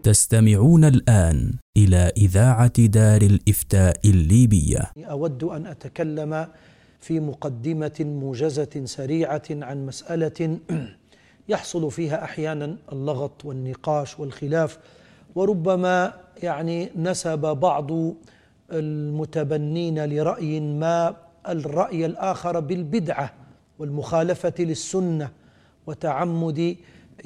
تستمعون الآن إلى إذاعة دار الإفتاء الليبية. أود أن أتكلم في مقدمة موجزة سريعة عن مسألة يحصل فيها أحيانا اللغط والنقاش والخلاف، وربما نسب بعض المتبنين لرأي ما الرأي الآخر بالبدعة والمخالفة للسنة وتعمد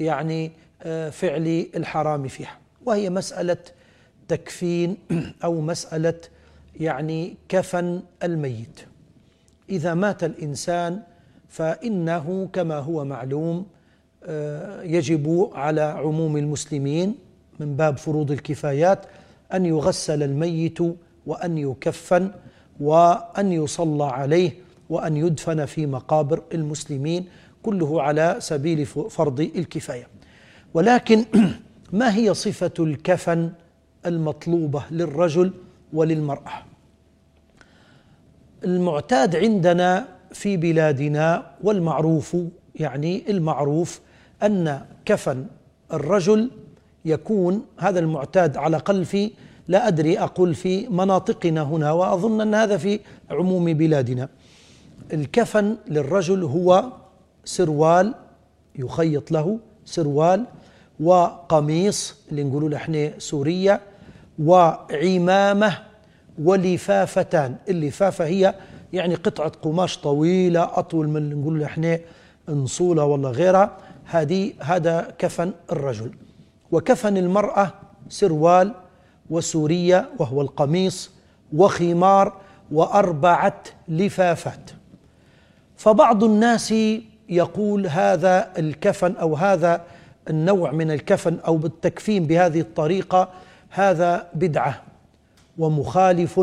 فعل الحرام فيها، وهي مسألة تكفين أو مسألة كفن الميت. إذا مات الإنسان فإنه كما هو معلوم يجب على عموم المسلمين من باب فروض الكفايات أن يغسل الميت وأن يكفن وأن يصلى عليه وأن يدفن في مقابر المسلمين، كله على سبيل فرض الكفاية. ولكن ما هي صفة الكفن المطلوبة للرجل وللمرأة؟ المعتاد عندنا في بلادنا والمعروف المعروف أن كفن الرجل يكون، هذا المعتاد على الأقل في، لا أدري أقول في مناطقنا هنا، وأظن أن هذا في عموم بلادنا. الكفن للرجل هو سروال يخيط له، سروال وقميص اللي نقولوا له احنا سورية، وعمامة ولفافتان. اللفافة هي قطعة قماش طويلة أطول من اللي نقول له احنا انصولة ولا غيرها، هذا كفن الرجل. وكفن المرأة سروال وسورية وهو القميص وخمار وأربعة لفافات. فبعض الناس يقول هذا الكفن أو هذا النوع من الكفن أو بالتكفين بهذه الطريقة هذا بدعة ومخالف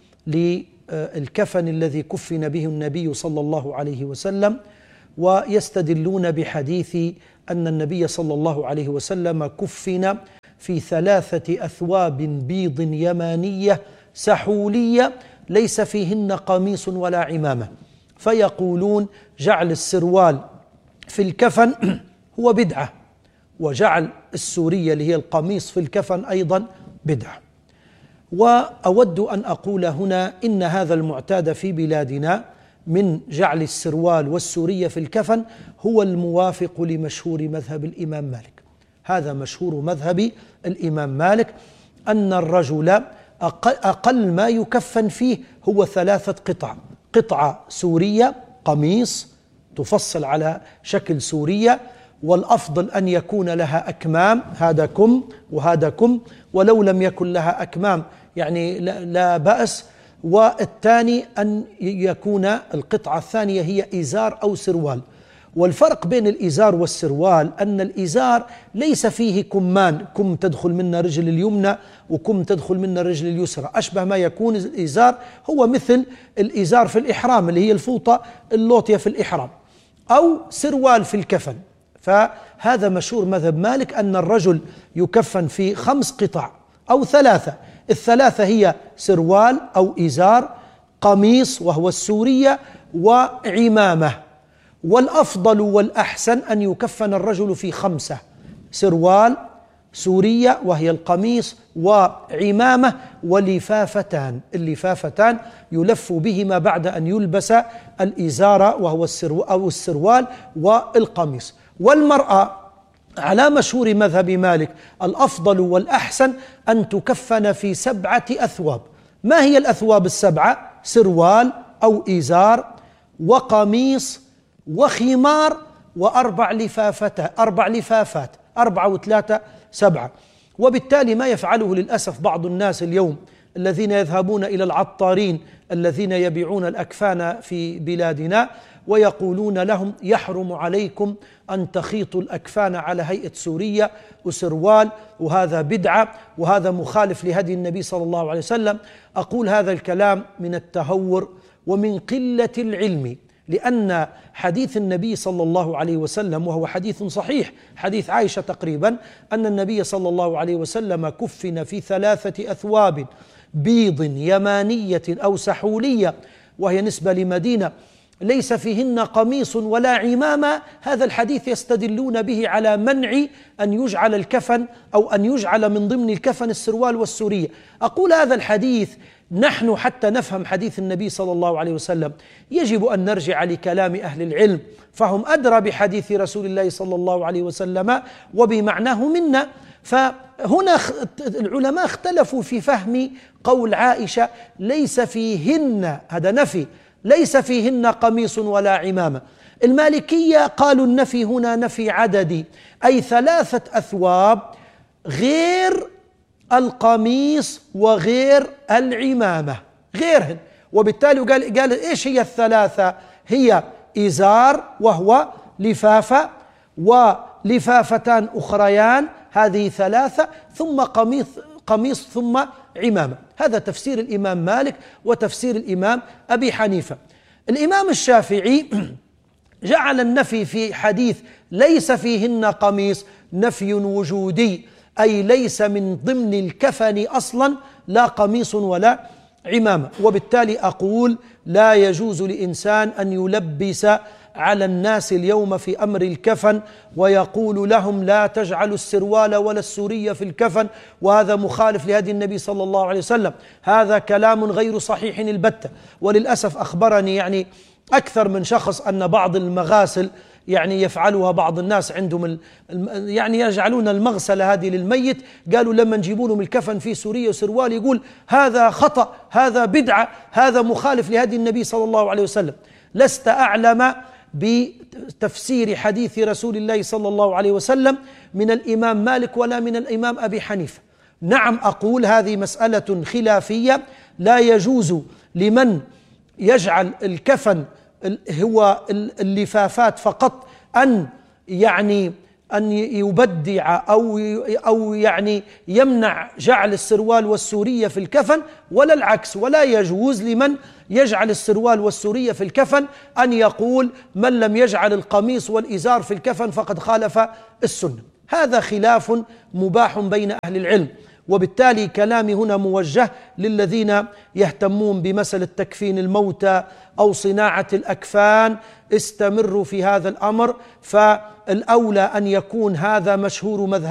للكفن الذي كفن به النبي صلى الله عليه وسلم، ويستدلون بحديث أن النبي صلى الله عليه وسلم كفن في 3 أثواب بيض يمانية سحولية ليس فيهن قميص ولا عمامة، فيقولون جعل السروال في الكفن هو بدعة، وجعل السورية اللي هي القميص في الكفن أيضا بدعة. وأود أن أقول هنا إن هذا المعتاد في بلادنا من جعل السروال والسورية في الكفن هو الموافق لمشهور مذهب الإمام مالك. هذا مشهور مذهب الإمام مالك أن الرجل أقل ما يكفن فيه هو 3 قطع، قطعة سورية قميص تفصل على شكل سورية، والأفضل أن يكون لها أكمام، هذا كم وهذا كم، ولو لم يكن لها أكمام لا بأس. والثاني أن يكون القطعة الثانية هي إزار أو سروال. والفرق بين الإزار والسروال أن الإزار ليس فيه كمان، كم تدخل منا رجل اليمنى وكم تدخل منا رجل اليسرى، أشبه ما يكون الإزار هو مثل الإزار في الإحرام اللي هي الفوطة اللوطية في الإحرام، أو سروال في الكفن. فهذا مشهور مذهب مالك أن الرجل يكفن في 5 قطع أو 3، ال3 هي سروال أو إزار، قميص وهو السورية، وعمامة. والأفضل والأحسن أن يكفن الرجل في 5، سروال سورية وهي القميص وعمامة ولفافتان. اللفافتان يلف بهما بعد أن يلبس الإزار وهو السروال والقميص. والمرأة على مشهور مذهب مالك الأفضل والأحسن أن تكفن في 7 أثواب. ما هي الأثواب ال7؟ سروال أو إزار وقميص وخمار و4 لفافات، 4 و3 7. وبالتالي ما يفعله للأسف بعض الناس اليوم الذين يذهبون إلى العطارين الذين يبيعون الأكفان في بلادنا ويقولون لهم يحرم عليكم أن تخيطوا الأكفان على هيئة سورية وسروال، وهذا بدعة وهذا مخالف لهدي النبي صلى الله عليه وسلم. أقول هذا الكلام من التهور ومن قلة العلم، لأن حديث النبي صلى الله عليه وسلم وهو حديث صحيح، حديث عائشة تقريبا، أن النبي صلى الله عليه وسلم كفن في 3 أثواب بيض يمانية أو سحولية، وهي نسبة لمدينة، ليس فيهن قميص ولا عمامة، هذا الحديث يستدلون به على منع أن يجعل الكفن أو أن يجعل من ضمن الكفن السروال والسورية. أقول هذا الحديث نحن حتى نفهم حديث النبي صلى الله عليه وسلم يجب أن نرجع لكلام أهل العلم، فهم أدرى بحديث رسول الله صلى الله عليه وسلم وبمعناه منا. فهنا العلماء اختلفوا في فهم قول عائشة ليس فيهن، هذا نفي، ليس فيهن قميص ولا عمامة. المالكية قالوا النفي هنا نفي عددي، أي 3 أثواب غير القميص وغير العمامة، غيرهن. وبالتالي قال إيش هي ث3؟ هي إزار وهو لفافة، ولفافتان أخريان، هذه 3، ثم قميص ثم عمامة. هذا تفسير الإمام مالك وتفسير الإمام أبي حنيفة. الإمام الشافعي جعل النفي في حديث ليس فيهن قميص نفي وجودي، أي ليس من ضمن الكفن أصلا لا قميص ولا عمامة. وبالتالي أقول لا يجوز لإنسان أن يلبس على الناس اليوم في أمر الكفن ويقول لهم لا تجعلوا السروال ولا السورية في الكفن، وهذا مخالف لهدي النبي صلى الله عليه وسلم. هذا كلام غير صحيح البتة. وللأسف أخبرني يعني أكثر من شخص أن بعض المغاسل يعني يفعلها بعض الناس عندهم يعني يجعلون المغسلة هذه للميت، قالوا لما نجيبوا لهم الكفن في سورية وسروال يقول هذا خطأ، هذا بدعة، هذا مخالف لهدي النبي صلى الله عليه وسلم. لست أعلم بتفسير حديث رسول الله صلى الله عليه وسلم من الإمام مالك ولا من الإمام أبي حنيفة. نعم أقول هذه مسألة خلافية، لا يجوز لمن يجعل الكفن هو اللفافات فقط أن يبدع أو يعني يمنع جعل السروال والسورية في الكفن، ولا العكس. ولا يجوز لمن يجعل السروال والسورية في الكفن أن يقول من لم يجعل القميص والإزار في الكفن فقد خالف السنة. هذا خلاف مباح بين أهل العلم. وبالتالي كلامي هنا موجه للذين يهتمون بمسألة تكفين الموتى أو صناعة الأكفان، استمروا في هذا الأمر، فالأولى أن يكون هذا مشهور مذهب